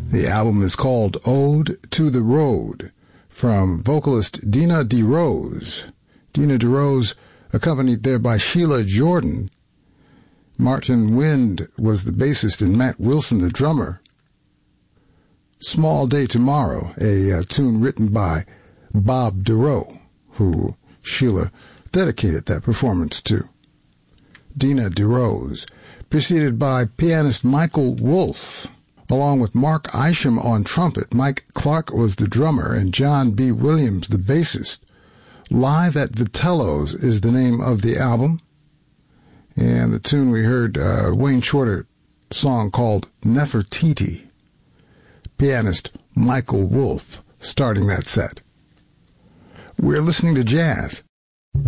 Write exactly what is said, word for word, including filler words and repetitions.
The album is called Ode to the Road, from vocalist Dina DeRose. Dina DeRose, accompanied there by Sheila Jordan. Martin Wind was the bassist and Matt Wilson the drummer. Small Day Tomorrow, a uh, tune written by Bob DeRoe, who Sheila dedicated that performance to. Dina DeRose, preceded by pianist Michael Wolff, along with Mark Isham on trumpet. Mike Clark was the drummer and John B. Williams the bassist. Live at Vitello's is the name of the album. And the tune we heard, uh, Wayne Shorter song called Nefertiti. Pianist Michael Wolff starting that set. We're listening to jazz